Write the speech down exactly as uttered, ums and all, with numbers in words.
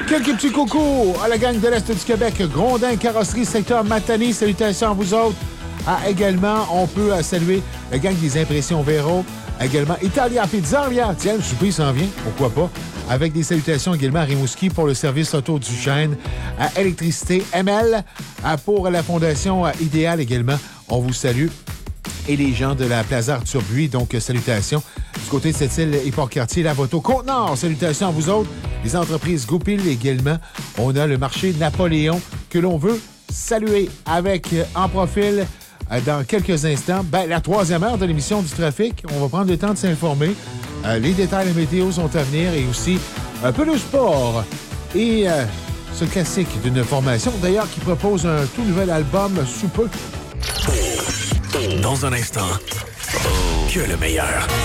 Quelques petits coucous à la gang de l'Est du Québec. Grondin, Carrosserie, secteur Matane. Salutations à vous autres. Ah, également, on peut euh, saluer la gang des Impressions Véro. Également, Italia Pizzeria. Tiens, le souper s'en vient. Pourquoi pas? Avec des salutations également à Rimouski pour le service auto du Gène. À Électricité M L. À pour la Fondation à Idéal également. On vous salue. Et les gens de la Plaza Arthur Buis, donc euh, salutations. Du côté de cette île et Port-Cartier, la Voto Côte-Nord, salutations à vous autres. Les entreprises Goupil également. On a le marché Napoléon que l'on veut saluer avec euh, en profil euh, dans quelques instants. Ben, la troisième heure de l'émission du trafic. On va prendre le temps de s'informer. Euh, les détails de la météo sont à venir et aussi un peu de sport. Et euh, ce classique d'une formation, d'ailleurs, qui propose un tout nouvel album sous peu. Dans un instant, que le meilleur.